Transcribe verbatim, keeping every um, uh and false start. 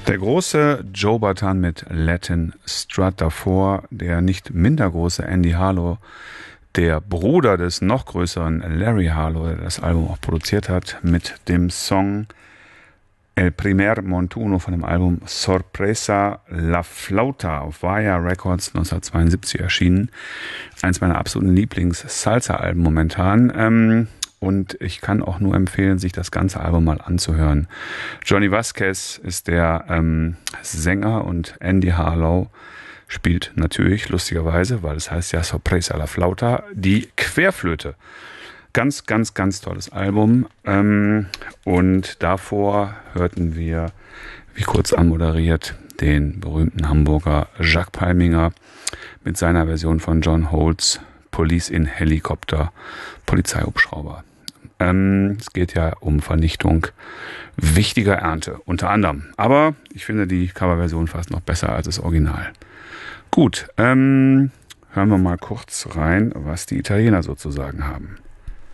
Der große Joe Bataan mit Latin Strut, davor der nicht minder große Andy Harlow, der Bruder des noch größeren Larry Harlow, der das Album auch produziert hat, mit dem Song El Primer Montuno von dem Album Sorpresa La Flauta auf Vaya Records neunzehnhundertzweiundsiebzig erschienen. Eins meiner absoluten Lieblings-Salsa-Alben momentan. Ähm, Und ich kann auch nur empfehlen, sich das ganze Album mal anzuhören. Johnny Vasquez ist der ähm, Sänger und Andy Harlow spielt natürlich, lustigerweise, weil es heißt ja Sorpresa la Flauta, die Querflöte. Ganz, ganz, ganz tolles Album. Ähm, und davor hörten wir, wie kurz anmoderiert, den berühmten Hamburger Jacques Palminger mit seiner Version von John Holt's Police in Helikopter, Polizeihubschrauber. Ähm, es geht ja um Vernichtung wichtiger Ernte, unter anderem. Aber ich finde die Coverversion fast noch besser als das Original. Gut, ähm, hören wir mal kurz rein, was die Italiener so zu sagen haben.